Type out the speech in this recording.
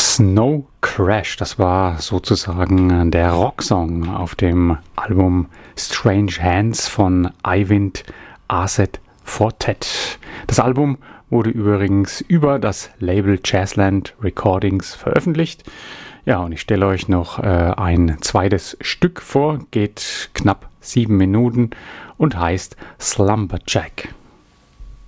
Snow Crash, das war sozusagen der Rocksong auf dem Album Strange Hands von Eyvind Aset Fortet. Das Album wurde übrigens über das Label Jazzland Recordings veröffentlicht. Ja, und ich stelle euch noch ein zweites Stück vor, geht knapp 7 Minuten und heißt Slumberjack.